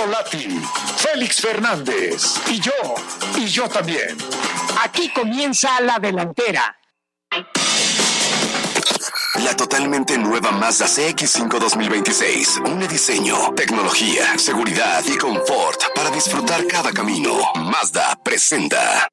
Lati, Félix Fernández y yo también. Aquí comienza La Delantera. La totalmente nueva Mazda CX-5 2026. Un diseño, tecnología, seguridad y confort para disfrutar cada camino. Mazda presenta.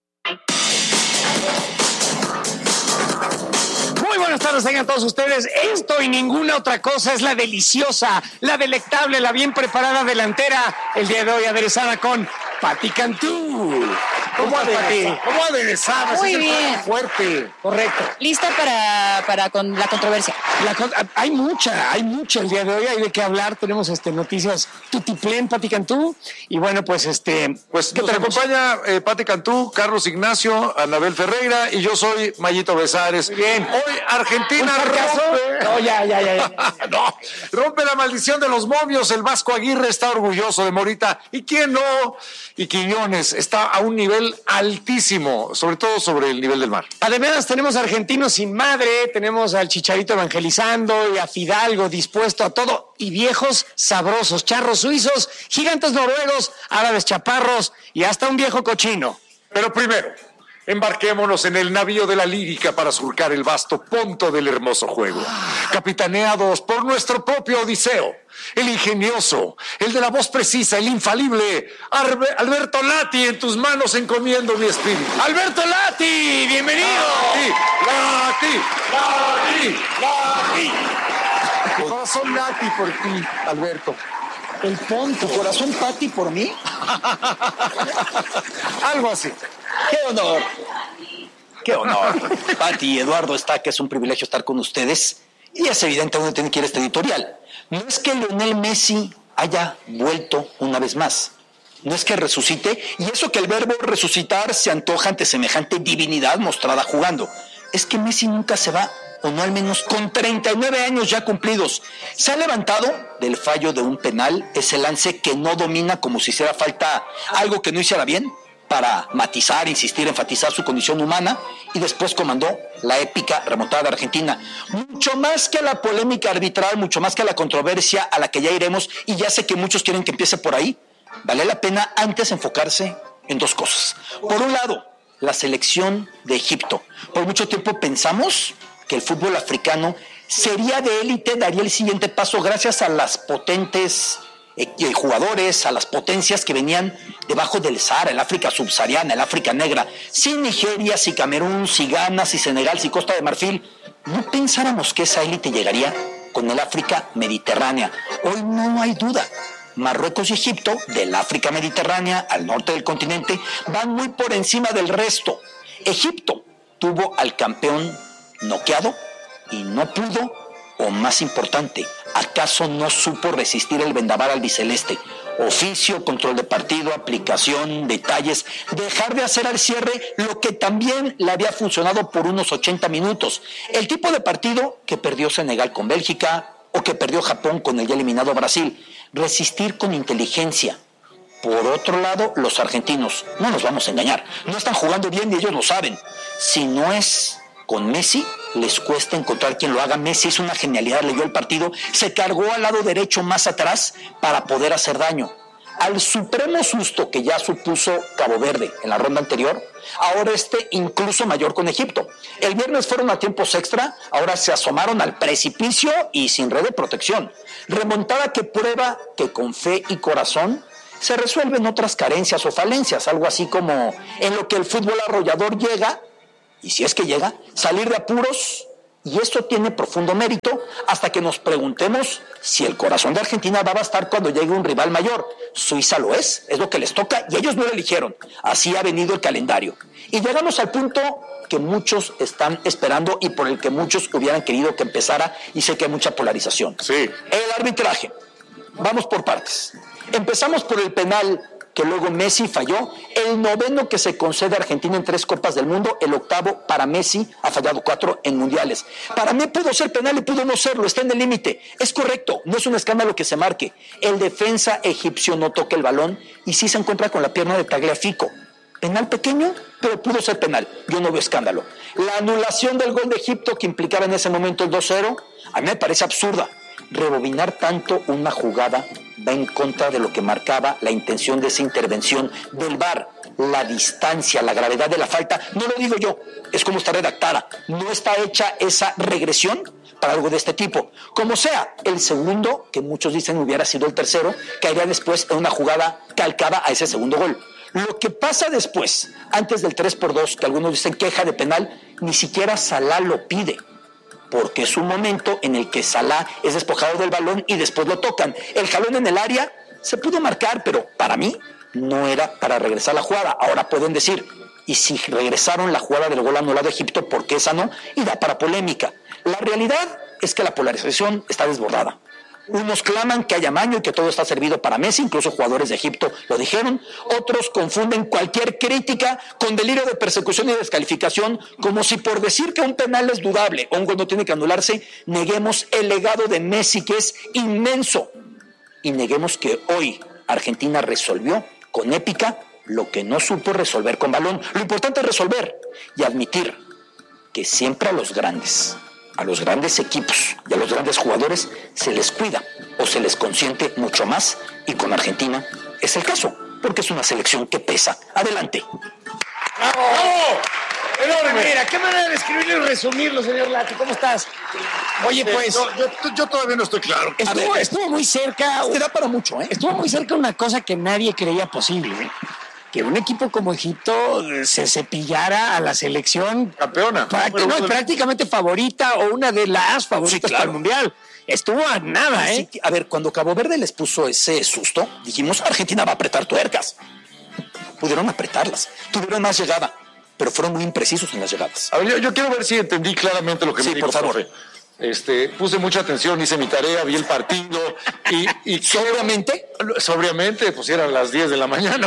Muy buenas tardes, tengan todos ustedes. Esto y ninguna otra cosa es la deliciosa, la delectable, la bien preparada delantera. El día de hoy aderezada con Pati Cantú. ¿Cómo aderezada? Muy bien. Fuerte. Correcto. Lista para con la controversia. Hay mucha el día de hoy, hay de qué hablar. Tenemos noticias tutiplén, Pati Cantú. Y bueno, pues Pues nos acompaña Pati Cantú, Carlos Ignacio, Anabel Ferreira y yo soy Mayito Besares. Muy bien. Hoy Argentina rompe. No, ya. No, rompe la maldición de los momios. El Vasco Aguirre está orgulloso de Morita. ¿Y quién no? Y Quiñones está a un nivel altísimo, sobre todo sobre el nivel del mar. Además, tenemos argentinos sin madre, tenemos al Chicharito evangelizando y a Fidalgo dispuesto a todo, y viejos sabrosos, charros suizos, gigantes noruegos, árabes chaparros y hasta un viejo cochino. Pero primero, embarquémonos en el navío de la lírica para surcar el vasto ponto del hermoso juego. Capitaneados por nuestro propio Odiseo, el ingenioso, el de la voz precisa, el infalible, Alberto Lati, en tus manos encomiendo mi espíritu. ¡Alberto Lati! ¡Bienvenido! ¡Lati! Mi corazón Lati por ti, Alberto. El ponto, tu corazón Pati por mí. Algo así. ¡Qué honor! ¡Qué honor! Pati y Eduardo, que es un privilegio estar con ustedes. Y es evidente dónde tiene que ir este editorial. No es que Lionel Messi haya vuelto una vez más. No es que resucite. Y eso que el verbo resucitar se antoja ante semejante divinidad mostrada jugando. Es que Messi nunca se va, o no al menos con 39 años ya cumplidos. Se ha levantado del fallo de un penal, ese lance que no domina como si hiciera falta algo que no hiciera bien, para matizar, insistir, enfatizar su condición humana, y después comandó la épica remontada de Argentina. Mucho más que la polémica arbitral, mucho más que la controversia a la que ya iremos, y ya sé que muchos quieren que empiece por ahí, vale la pena antes enfocarse en dos cosas. Por un lado, la selección de Egipto. Por mucho tiempo pensamos que el fútbol africano sería de élite, daría el siguiente paso gracias a las potentes jugadores, a las potencias que venían debajo del Sahara, el África subsahariana, el África negra, si Nigeria, si Camerún, si Ghana, si Senegal, si Costa de Marfil. No pensáramos que esa élite llegaría con el África mediterránea. Hoy no hay duda. Marruecos y Egipto, del África mediterránea al norte del continente, van muy por encima del resto. Egipto tuvo al campeón noqueado y no pudo, o más importante, ¿acaso no supo resistir el vendaval albiceleste? Oficio, control de partido, aplicación, detalles, dejar de hacer al cierre lo que también le había funcionado por unos 80 minutos. El tipo de partido que perdió Senegal con Bélgica o que perdió Japón con el ya eliminado Brasil. Resistir con inteligencia. Por otro lado, los argentinos, no nos vamos a engañar, no están jugando bien y ellos lo saben. Si no es con Messi, les cuesta encontrar quien lo haga. Messi es una genialidad, leyó el partido, se cargó al lado derecho más atrás para poder hacer daño. Al supremo susto que ya supuso Cabo Verde en la ronda anterior, ahora incluso mayor con Egipto. El viernes fueron a tiempos extra, ahora se asomaron al precipicio y sin red de protección. Remontada que prueba que con fe y corazón se resuelven otras carencias o falencias, algo así como en lo que el fútbol arrollador llega, y si es que llega, salir de apuros, y esto tiene profundo mérito hasta que nos preguntemos si el corazón de Argentina va a bastar cuando llegue un rival mayor. Suiza lo es lo que les toca y ellos no lo eligieron. Así ha venido el calendario. Y llegamos al punto que muchos están esperando y por el que muchos hubieran querido que empezara, y sé que hay mucha polarización. Sí. El arbitraje. Vamos por partes. Empezamos por el penal que luego Messi falló, el 9º que se concede a Argentina en 3 Copas del Mundo, el 8º para Messi, ha fallado 4 en mundiales. Para mí pudo ser penal y pudo no serlo, está en el límite. Es correcto, no es un escándalo que se marque. El defensa egipcio no toca el balón y sí se encuentra con la pierna de Tagliafico. Penal pequeño, pero pudo ser penal. Yo no veo escándalo. La anulación del gol de Egipto que implicaba en ese momento el 2-0, a mí me parece absurda. Rebobinar tanto una jugada va en contra de lo que marcaba la intención de esa intervención del VAR. La distancia, la gravedad de la falta, no lo digo yo, es como está redactada. No está hecha esa regresión para algo de este tipo. Como sea, el segundo, que muchos dicen hubiera sido el tercero, caería después en una jugada calcada a ese segundo gol. Lo que pasa después, antes del 3-2, que algunos dicen queja de penal, ni siquiera Salah lo pide, porque es un momento en el que Salah es despojado del balón y después lo tocan. El jalón en el área se pudo marcar, pero para mí no era para regresar la jugada. Ahora pueden decir, ¿y si regresaron la jugada del gol anulado a Egipto, por qué esa no? Y da para polémica. La realidad es que la polarización está desbordada. Unos claman que hay amaño y que todo está servido para Messi, incluso jugadores de Egipto lo dijeron. Otros confunden cualquier crítica con delirio de persecución y descalificación, como si por decir que un penal es dudable o un gol no tiene que anularse, neguemos el legado de Messi, que es inmenso, y neguemos que hoy Argentina resolvió con épica lo que no supo resolver con balón. Lo importante es resolver y admitir que siempre a los grandes equipos y a los grandes jugadores se les cuida o se les consiente mucho más, y con Argentina es el caso, porque es una selección que pesa. Adelante. ¡Bravo! ¡Enorme! Mira, qué manera de escribirlo y resumirlo, señor Lati. ¿Cómo estás? Oye, pues... Yo todavía no estoy claro. Estuvo muy cerca... Te da para mucho, ¿eh? Estuvo muy cerca una cosa que nadie creía posible, ¿eh? Que un equipo como Egipto se cepillara a la selección campeona, prácticamente favorita o una de las favoritas, sí, claro, para el Mundial. Estuvo a nada, ¿eh? Sí, a ver, cuando Cabo Verde les puso ese susto, dijimos, Argentina va a apretar tuercas. Pudieron apretarlas, tuvieron más llegada, pero fueron muy imprecisos en las llegadas. A ver, yo quiero ver si entendí claramente lo que me dijo, por favor. profe. Puse mucha atención, hice mi tarea, vi el partido y sobriamente, pues eran las 10 de la mañana.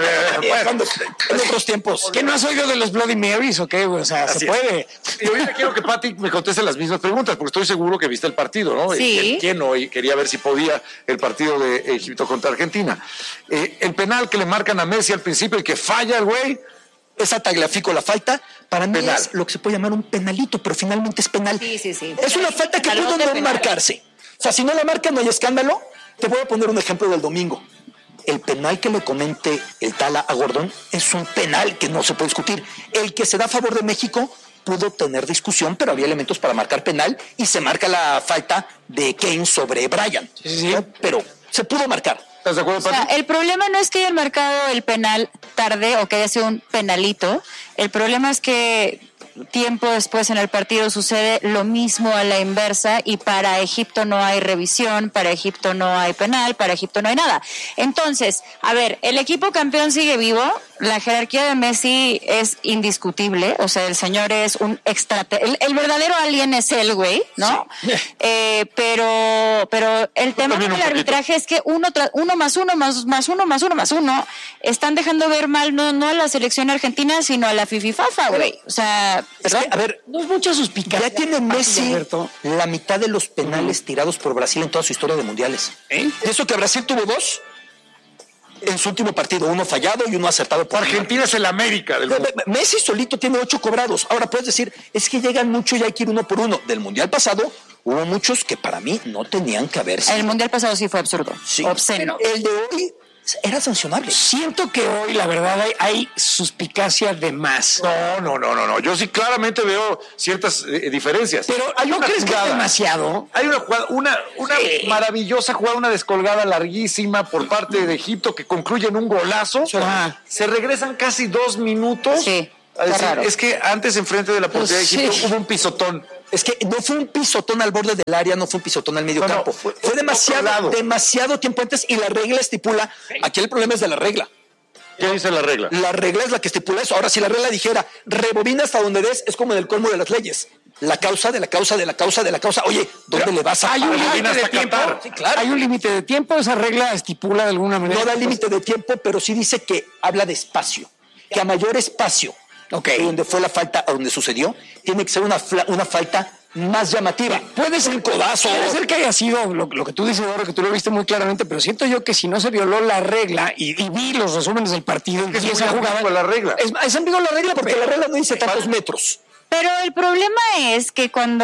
En otros tiempos. ¿Qué no has oído de los Bloody Marys o qué? O sea, así se puede. Y ahorita quiero que Pati me conteste las mismas preguntas, porque estoy seguro que viste el partido, ¿no? Sí. ¿Quién no? Y quería ver si podía el partido de Egipto contra Argentina. El penal que le marcan a Messi al principio y que falla el güey. Esa Tagliafico, la falta, para mí penal. Es lo que se puede llamar un penalito, pero finalmente es penal. Sí. Es una falta que pudo no marcarse. O sea, si no la marca no hay escándalo. Te voy a poner un ejemplo del domingo. El penal que le comente el Tala a Gordon es un penal que no se puede discutir. El que se da a favor de México pudo tener discusión, pero había elementos para marcar penal y se marca la falta de Kane sobre Bryan. Sí. ¿No? Pero se pudo marcar. ¿Estás de acuerdo, Pati? O sea, el problema no es que hayan marcado el penal tarde o que haya sido un penalito. El problema es que tiempo después en el partido sucede lo mismo a la inversa y para Egipto no hay revisión, para Egipto no hay penal, para Egipto no hay nada. Entonces, a ver, el equipo campeón sigue vivo, la jerarquía de Messi es indiscutible, o sea, el señor es un el verdadero alien es el güey, ¿no? Sí. Pero el tema del arbitraje es que uno más uno están dejando ver mal no a la selección argentina, sino a la fififafa, güey. O sea, es que, a ver, no es mucha suspicacia. Ya tiene Messi la mitad de los penales tirados por Brasil en toda su historia de mundiales. De eso que Brasil tuvo 2 en su último partido, uno fallado y uno acertado por Argentina es el América del mundo. Messi solito tiene 8 cobrados. Ahora puedes decir, es que llegan mucho y hay que ir uno por uno. Del mundial pasado hubo muchos que para mí no tenían que haber sido. El mundial pasado sí fue absurdo, sí, obsceno. Pero el de hoy era sancionable. Siento que hoy, la verdad, hay suspicacia de más. No. Yo sí claramente veo ciertas diferencias. Pero ¿no crees que es demasiado? Hay una jugada, una maravillosa jugada, una descolgada larguísima por parte de Egipto que concluye en un golazo. Se regresan casi 2 minutos. Sí. A decir, es que antes enfrente de la portería de Egipto hubo un pisotón. Es que no fue un pisotón al borde del área, no fue un pisotón al medio campo. Fue demasiado tiempo antes y la regla estipula. Aquí el problema es de la regla. ¿Qué dice la regla? La regla es la que estipula eso. Ahora, si la regla dijera rebobina hasta donde des, es como en el colmo de las leyes. La causa de la causa de la causa de la causa. Oye, ¿dónde le vas a ¿Hay un límite de tiempo? Sí, claro. ¿Hay un límite de tiempo? ¿Esa regla estipula de alguna manera? No da límite de tiempo, pero sí dice que habla de espacio. Que a mayor espacio, donde fue la falta, a donde sucedió, tiene que ser una falta más llamativa. Puede ser un codazo. Puede ser que haya sido lo que tú dices ahora, que tú lo viste muy claramente, pero siento yo que si no se violó la regla y vi los resúmenes del partido y esa jugada la regla. Es ambigua la regla porque la regla no dice tantos metros. Pero el problema es que cuando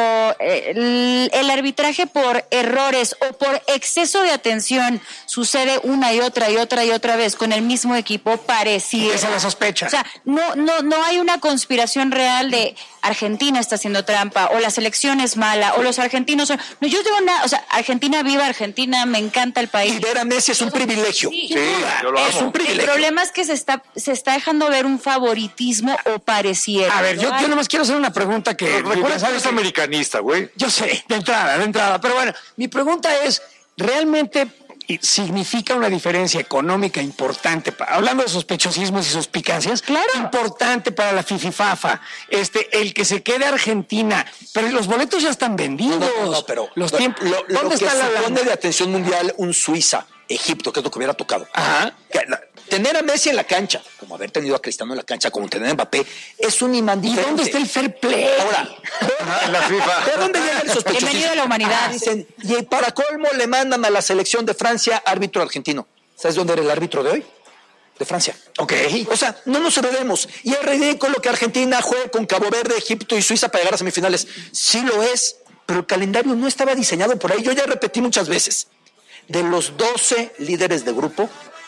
el arbitraje por errores o por exceso de atención sucede una y otra vez con el mismo equipo, pareciera. Esa es la sospecha. O sea, no hay una conspiración real de Argentina está haciendo trampa, o la selección es mala, o los argentinos son... No, yo digo nada, o sea, Argentina, viva Argentina, me encanta el país. Y ver a Messi es un privilegio. Sí, yo lo amo. Es un privilegio. El problema es que se está dejando ver un favoritismo o pareciera. A ver, yo nomás quiero hacer una pregunta que... Recuerda que ¿sabes eres qué? americanista, güey. Yo sé, de entrada. Pero bueno, mi pregunta es, ¿realmente significa una diferencia económica importante, hablando de sospechosismos y suspicacias? Claro. Importante para la FIFIFAFA, el que se quede Argentina, pero los boletos ya están vendidos. No, pero los tiempos, lo ¿dónde que está la supone lana? de atención mundial un Suiza, Egipto, que es lo que hubiera tocado. Ajá. Tener a Messi en la cancha, como haber tenido a Cristiano en la cancha, como tener a Mbappé, es un imán ¿Y diferente. dónde está el fair play? Ahora, En la FIFA. ¿de dónde llega el sospechosismo? Bienvenido a la humanidad. Dicen, y para colmo le mandan a la selección de Francia árbitro argentino. ¿Sabes dónde era el árbitro de hoy? De Francia. Ok. O sea, no nos olvidemos. Y es ridículo que Argentina juegue con Cabo Verde, Egipto y Suiza para llegar a semifinales. Sí lo es, pero el calendario no estaba diseñado por ahí. Yo ya repetí muchas veces. De los 12 líderes de grupo,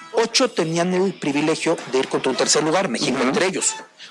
8 tenían el privilegio de ir contra un tercer lugar, México entre ellos.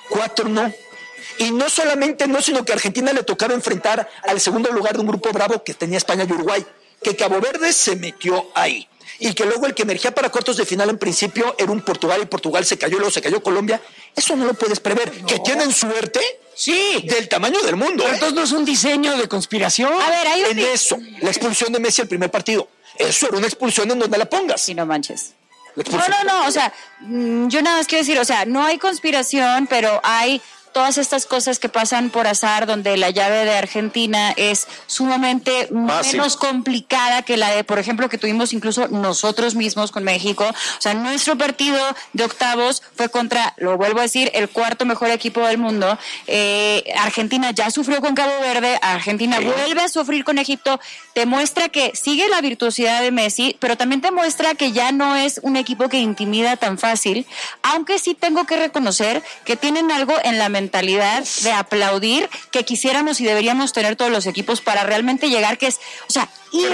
4 no. Y no solamente no, sino que a Argentina le tocaba enfrentar al segundo lugar de un grupo bravo que tenía España y Uruguay, que Cabo Verde se metió ahí. Y que luego el que emergía para cuartos de final en principio era un Portugal, y Portugal se cayó, luego se cayó Colombia. Eso no lo puedes prever. No. ¿Que tienen suerte? Sí. Del tamaño del mundo. Pero entonces no es un diseño de conspiración. A ver, hay En eso, la expulsión de Messi al primer partido. Eso era una expulsión en donde la pongas. Sí, no manches. La expulsión. No, o sea, yo nada más quiero decir, o sea, no hay conspiración, pero hay todas estas cosas que pasan por azar, donde la llave de Argentina es sumamente menos complicada que la de, por ejemplo, que tuvimos incluso nosotros mismos con México. O sea, nuestro partido de octavos fue contra, lo vuelvo a decir, el cuarto mejor equipo del mundo. Argentina ya sufrió con Cabo Verde, Argentina vuelve a sufrir con Egipto. Te muestra que sigue la virtuosidad de Messi, pero también te muestra que ya no es un equipo que intimida tan fácil, aunque sí tengo que reconocer que tienen algo en la mentalidad de aplaudir que quisiéramos y deberíamos tener todos los equipos para realmente llegar, que es, o sea, ir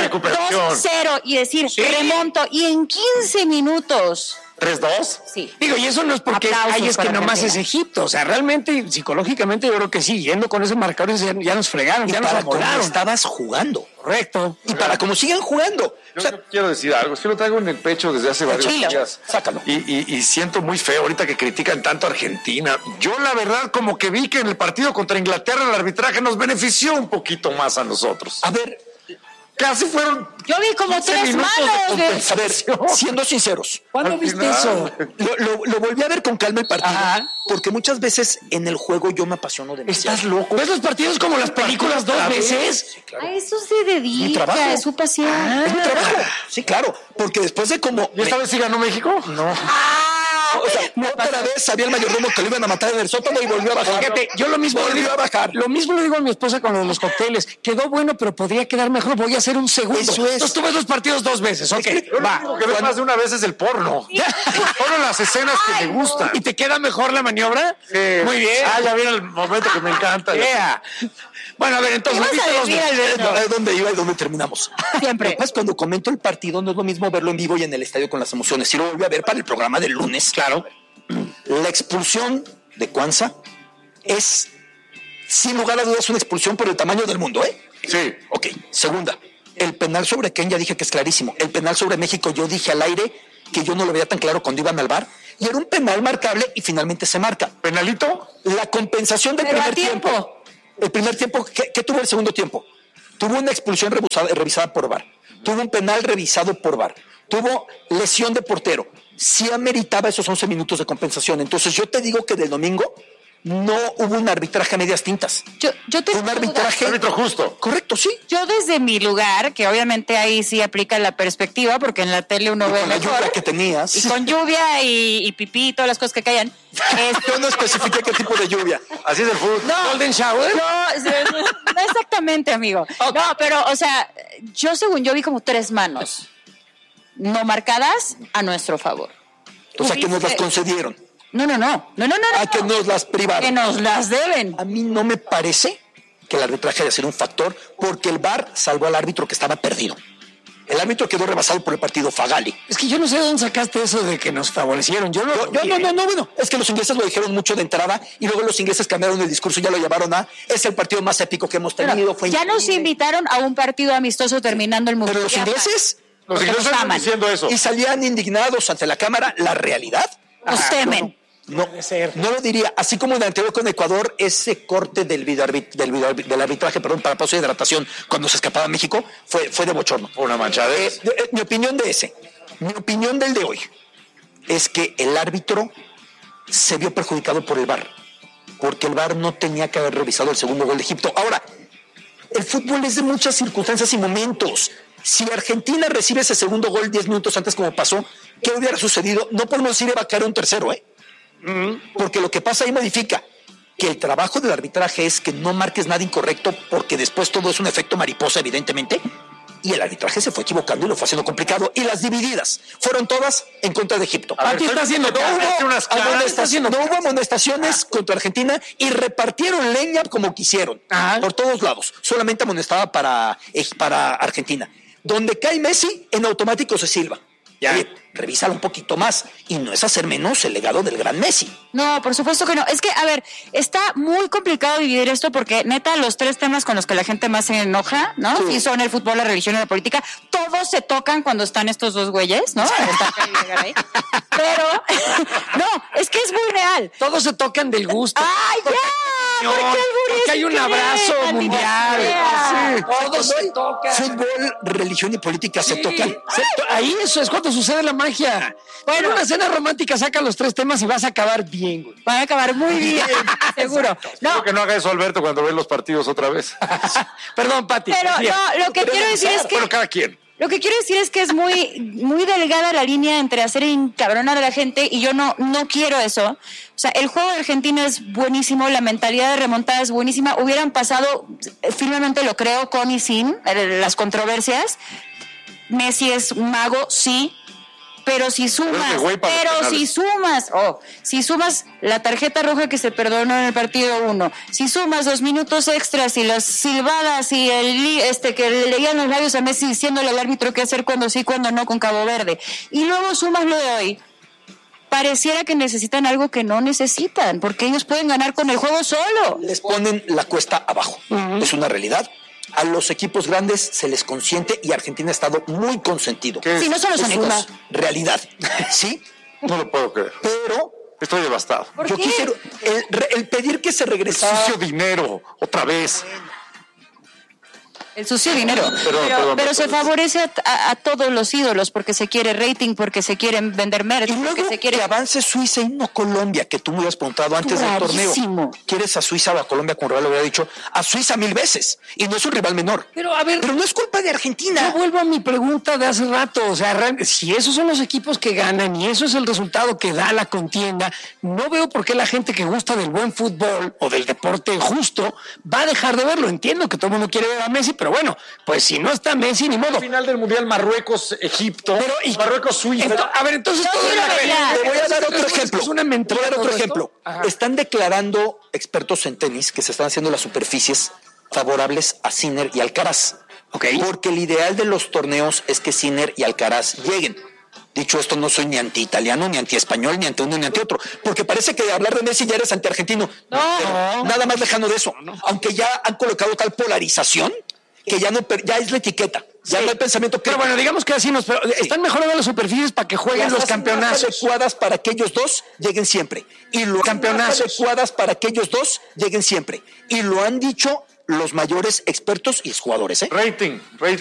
2-0 y decir, remonto, y en 15 minutos... 3-2. Sí. Digo, y eso no es porque Aplausos es que para nomás Argentina. es Egipto. O sea, realmente, psicológicamente, yo creo que sí. Yendo con ese marcador ya nos fregaron, Y ya nos para cómo amolaron. estabas jugando. Correcto. Y para cómo sigan jugando. Yo quiero decir algo, es que lo traigo en el pecho desde hace varios Tranquilo, días. sácalo. Y siento muy feo ahorita que critican tanto a Argentina. Yo la verdad como que vi que en el partido contra Inglaterra el arbitraje nos benefició un poquito más a nosotros. A ver, Casi fueron... Yo vi como 15 3 minutos de manos. a ver, compensación. siendo sinceros, ¿Cuándo Al viste final. eso? lo volví a ver con calma el partido, Ajá. porque muchas veces en el juego yo me apasiono demasiado. ¿Estás loco? ¿Ves los partidos como las películas dos veces? A eso se dedica, trabajo. es su pasión. Es mi trabajo. Sí, claro, porque después de como... ¿Y esta vez sí ganó México? No. O sea, otra vez sabía el mayordomo que lo iban a matar en el sótano y volvió a bajar. Fíjate, yo lo mismo le volvió digo a bajar. Lo mismo le digo a mi esposa con lo de los cócteles. Quedó bueno, pero podría quedar mejor. Voy a hacer un segundo. Eso es. Entonces tú ves los partidos 2 veces. Ok, Yo lo va. único que veo más de una vez es el porno. Solo las escenas que me gustan. ¿Y te queda mejor la maniobra? Muy bien. Ah, ya viene el momento que me encanta. Yeah. Bueno, a ver, entonces, ¿Qué vas ¿viste a los decir, Alberto? ¿De dónde iba y dónde terminamos? Siempre. Después, cuando comento el partido, no es lo mismo verlo en vivo y en el estadio con las emociones. Si lo volví a ver para el programa del lunes, claro. La expulsión de Cuanza es, sin lugar a dudas, una expulsión por el tamaño del mundo, ¿eh? Sí. Ok, segunda. El penal sobre Kenia dije que es clarísimo. El penal sobre México yo dije al aire que yo no lo veía tan claro cuando iban al VAR. Y era un penal marcable y finalmente se marca. ¿Penalito? La compensación del Pero a primer tiempo. tiempo. El primer tiempo, ¿qué tuvo el segundo tiempo? Tuvo una expulsión revisada por VAR. Tuvo un penal revisado por VAR. Tuvo lesión de portero. Sí ameritaba esos 11 minutos de compensación. Entonces yo te digo que del domingo no hubo un arbitraje a medias tintas. Yo te Un arbitraje... Árbitro justo. Correcto, sí. Yo desde mi lugar, que obviamente ahí sí aplica la perspectiva, porque en la tele uno Y ve con la mejor. lluvia que tenías. Y con lluvia y pipí y todas las cosas que caían. Yo no especifiqué qué tipo de lluvia. Así es el fútbol. Golden Shower. No exactamente, amigo. No, pero, o sea, yo según yo vi como 3 manos no marcadas a nuestro favor. O sea, que nos las ¿Tuviste? concedieron. No. A que nos las privaron. Que nos las deben. A mí no me parece que el arbitraje haya sido un factor, porque el VAR salvó al árbitro que estaba perdido. El árbitro quedó rebasado por el partido Fagali. Es que yo no sé de dónde sacaste eso de que nos favorecieron. Yo no, bueno, es que los ingleses lo dijeron mucho de entrada y luego los ingleses cambiaron el discurso y ya lo llevaron a es el partido más épico que hemos tenido. Pero ya nos invitaron a un partido amistoso terminando el mundial. Pero los ingleses están diciendo eso. Y salían indignados ante la cámara. La realidad. Nos temen. No lo diría. Así como en el anterior con Ecuador, ese corte del arbitraje, para pausa de hidratación, cuando se escapaba a México, fue de bochorno. Una manchada. Mi opinión del de hoy, es que el árbitro se vio perjudicado por el VAR, porque el VAR no tenía que haber revisado el segundo gol de Egipto. Ahora, el fútbol es de muchas circunstancias y momentos. Si Argentina recibe ese segundo gol 10 minutos antes como pasó, ¿qué hubiera sucedido? No podemos decir va a caer un tercero, porque lo que pasa ahí modifica que el trabajo del arbitraje es que no marques nada incorrecto, porque después todo es un efecto mariposa, evidentemente, y el arbitraje se fue equivocando y lo fue haciendo complicado, y las divididas fueron todas en contra de Egipto. No hubo amonestaciones contra Argentina y repartieron leña como quisieron, por todos lados. Solamente amonestaba para Argentina. Donde cae Messi, en automático se silba. Oye, revísalo un poquito más, y no es hacer menos el legado del gran Messi. No, por supuesto que no. Es que, a ver, está muy complicado dividir esto porque, neta, los tres temas con los que la gente más se enoja, ¿no? Sí. Y son el fútbol, la religión y la política. Todos se tocan cuando están estos dos güeyes, ¿no? Pero, no, es que es muy real. Todos se tocan del gusto. ¡Ay, ya! Porque hay un abrazo mundial. Todos se tocan. Fútbol, religión y política se tocan. Ahí eso es cuando sucede la magia. Bueno, en una cena romántica saca los tres temas y vas a acabar bien, güey. Van a acabar muy bien, seguro. Espero que no haga eso Alberto cuando ve los partidos otra vez. Perdón, Pati. Pero no, lo que quiero decir es que... Bueno, cada quien. Lo que quiero decir es que es muy delgada la línea entre hacer encabronar a la gente, y yo no quiero eso. O sea, el juego de Argentina es buenísimo, la mentalidad de remontada es buenísima. Hubieran pasado, firmemente lo creo, con y sin las controversias. Messi es un mago, sí. Pero si sumas, si sumas la tarjeta roja que se perdonó en el partido 1, si sumas los minutos extras y las silbadas y que le leían los labios a Messi diciéndole al árbitro qué hacer cuando sí, cuando no con Cabo Verde, y luego sumas lo de hoy, pareciera que necesitan algo que no necesitan, porque ellos pueden ganar con el juego solo. Les ponen la cuesta abajo, es una realidad. A los equipos grandes se les consiente, y Argentina ha estado muy consentido. Sí, no son los únicos. Es una realidad, ¿sí? No lo puedo creer. Pero estoy devastado. Yo quisiera el pedir que se regresara. Sucio dinero, otra vez. El sucio dinero. Pero se favorece a todos los ídolos, porque se quiere rating, porque se quieren vender merch, y luego porque se quiere... que avance Suiza y no Colombia, que tú me habías preguntado antes del torneo. ¿Quieres a Suiza o a Colombia? Con rival lo hubiera dicho a Suiza 1000 veces, y no es un rival menor. Pero a ver, pero no es culpa de Argentina. Yo vuelvo a mi pregunta de hace rato. O sea, si esos son los equipos que ganan y eso es el resultado que da la contienda, no veo por qué la gente que gusta del buen fútbol o del deporte justo va a dejar de verlo. Entiendo que todo el mundo quiere ver a Messi, pero bueno, pues si no está Messi, ni modo. Final del Mundial Marruecos-Egipto, Marruecos-Suiza. A ver, entonces todo te voy a dar otro ejemplo. Es una mentira. Están declarando expertos en tenis que se están haciendo las superficies favorables a Sinner y Alcaraz. Porque el ideal de los torneos es que Sinner y Alcaraz lleguen. Dicho esto, no soy ni anti-italiano, ni anti-español, ni anti uno, ni anti-otro. Porque parece que hablar de Messi ya eres anti-argentino. No. Nada más lejano de eso. Aunque ya han colocado tal polarización que ya es la etiqueta. Ya no hay pensamiento crítico. Pero bueno, digamos que así están mejorando las superficies para que jueguen los campeonatos adecuadas para que ellos dos lleguen siempre. Y los campeonatos adecuadas para que ellos dos lleguen siempre. Y lo han dicho los mayores expertos y exjugadores. Rating.